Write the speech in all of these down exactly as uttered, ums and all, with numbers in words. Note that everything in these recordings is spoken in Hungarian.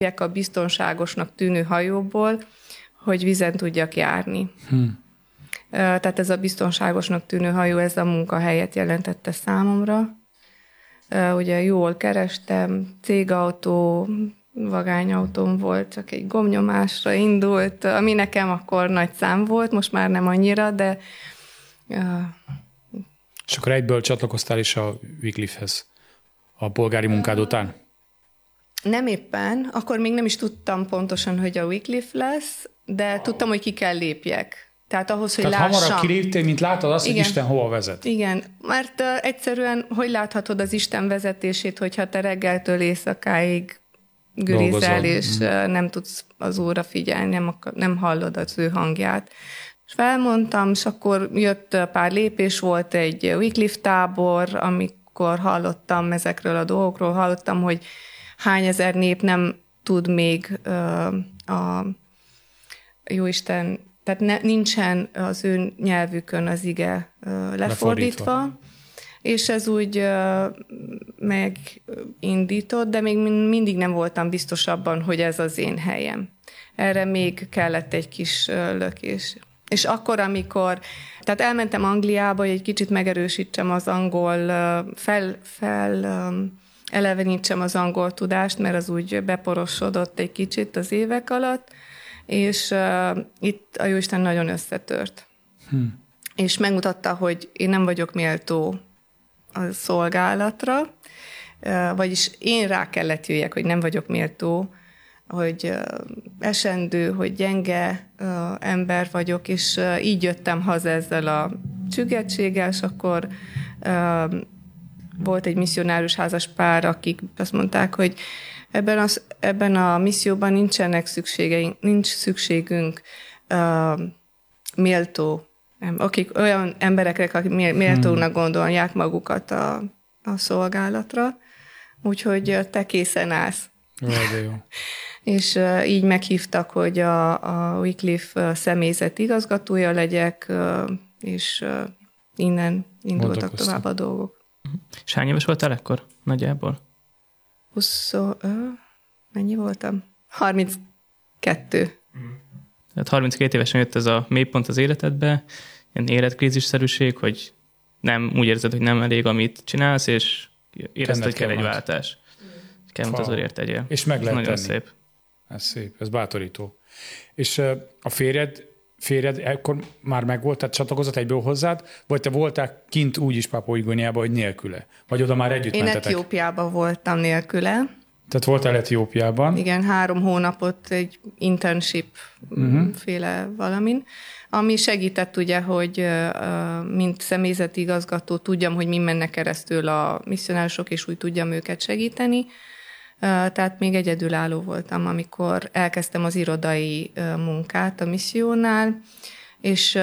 a biztonságosnak tűnő hajóból, hogy vizen tudjak járni. Hmm. Tehát ez a biztonságosnak tűnő hajó, ez a munkahelyet jelentette számomra. Ugye jól kerestem, cégautó, vagányautóm volt, csak egy gombnyomásra indult, ami nekem akkor nagy szám volt, most már nem annyira, de... És akkor egyből csatlakoztál is a Wycliffe-hez a polgári munkád után? Nem éppen, akkor még nem is tudtam pontosan, hogy a Wycliffe lesz, de wow. tudtam, hogy ki kell lépjek. Tehát ahhoz, hogy Tehát lássam. hamarabb kiléptél, mint látod azt, igen. hogy Isten hova vezet. Igen, mert uh, egyszerűen hogy láthatod az Isten vezetését, hogyha te reggeltől éjszakáig gürizel, és uh, nem tudsz az Úrra figyelni, nem, akar, nem hallod az ő hangját. És felmondtam, és akkor jött pár lépés, volt egy Wycliffe tábor, amikor hallottam ezekről a dolgokról, hallottam, hogy hány ezer nép nem tud még uh, a Jóisten, tehát ne, nincsen az ő nyelvükön az ige uh, lefordítva, lefordítva, és ez úgy uh, megindított, de még mindig nem voltam biztos abban, hogy ez az én helyem. Erre még kellett egy kis uh, lökés. És akkor, amikor, tehát elmentem Angliába, hogy egy kicsit megerősítsem az angol, uh, fel, fel um, elevenítsem az angol tudást, mert az úgy beporosodott egy kicsit az évek alatt, és uh, itt a Jóisten nagyon összetört. Hmm. És megmutatta, hogy én nem vagyok méltó a szolgálatra, uh, vagyis én rá kellett jöjjek, hogy nem vagyok méltó, hogy uh, esendő, hogy gyenge uh, ember vagyok, és uh, így jöttem haza ezzel a csüggettséggel, és akkor uh, volt egy misszionárius házas pár, akik azt mondták, hogy ebben, az, ebben a misszióban nincsenek szükségeink, nincs szükségünk uh, méltó, akik olyan emberekre, akik méltónak gondolják magukat a, a szolgálatra, úgyhogy te készen állsz. Jó, de jó. És uh, így meghívtak, hogy a, a Wycliffe személyzet igazgatója legyek, uh, és uh, innen indultak tovább a dolgok. És hány éves voltál ekkor nagyjából? húsz, uh, mennyi voltam? harminckettő. Tehát harminckét évesen jött ez a mélypont az életedbe, ilyen életkrízisszerűség, hogy nem, úgy érzed, hogy nem elég, amit csinálsz, és érezted, hogy kell egy váltás. Kell, mint az Úrért tegyél. És meg lehet nagyon tenni. Szép. Ez szép, ez bátorító. És uh, a férjed, férjed ekkor már megvolt, tehát csatlakozott egyből hozzád, vagy te voltál kint úgy is Pápua Új-Guineában, hogy nélküle? Vagy oda már együtt Én mentetek? Én Etiópiában voltam nélküle. Tehát voltál Etiópiában? Igen, három hónapot egy internship uh-huh. féle valamin, ami segített ugye, hogy mint személyzeti igazgató tudjam, hogy mi mennek keresztül a misszionárosok, és úgy tudjam őket segíteni. Tehát még egyedülálló voltam, amikor elkezdtem az irodai munkát a missziónál, és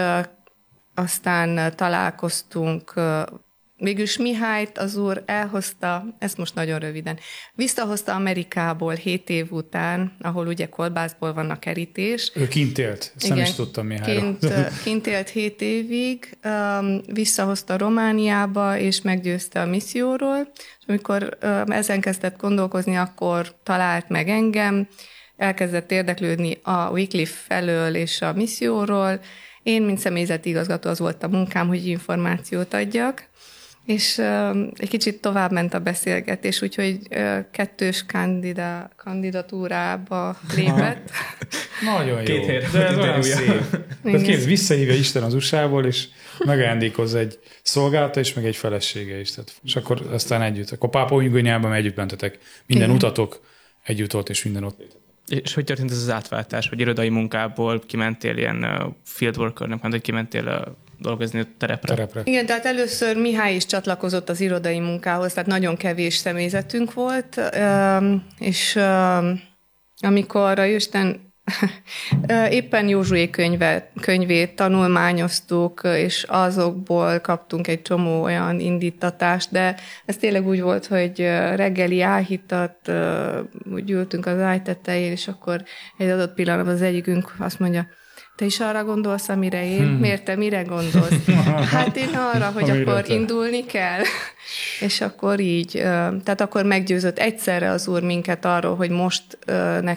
aztán találkoztunk. Végülis Mihályt az Úr elhozta, ezt most nagyon röviden, visszahozta Amerikából hét év után, ahol ugye kolbászból van a kerítés. Ő kint élt, ezt nem is tudtam Mihályról. Kint, kint élt hét évig, visszahozta Romániába, és meggyőzte a misszióról, és amikor ezen kezdett gondolkozni, akkor talált meg engem, elkezdett érdeklődni a Wycliffe felől és a misszióról. Én, mint személyzeti igazgató, az volt a munkám, hogy információt adjak, és uh, egy kicsit tovább ment a beszélgetés, úgyhogy uh, kettős kandida, kandidatúrába lépett. Nagyon jó. Két hét. De ez olyan szép. Tehát képz, visszahívja Isten az u es á-ból, és megajándékoz egy szolgálata, és meg egy felesége is. Tehát, és akkor aztán együtt. Akkor Pápua Új-Guineában együtt mentetek. Minden igen. utatok együtt volt, és minden ott létetek. És hogy történt ez az átváltás, hogy irodai munkából kimentél ilyen uh, fieldworkernek, hogy kimentél uh, dolgozni a terepre. terepre? Igen, tehát először Mihály is csatlakozott az irodai munkához, tehát nagyon kevés személyzetünk volt, és amikor a Jóisten éppen Józsué könyve, könyvét tanulmányoztuk, és azokból kaptunk egy csomó olyan indítatást, de ez tényleg úgy volt, hogy reggeli áhítat, úgy ültünk az ágy tetején, és akkor egy adott pillanatban az egyikünk azt mondja, te is arra gondolsz, amire én? Hmm. Miért te mire gondolsz? Hát én arra, hogy amire akkor te. Indulni kell. És akkor így, tehát akkor meggyőzött egyszerre az Úr minket arról, hogy most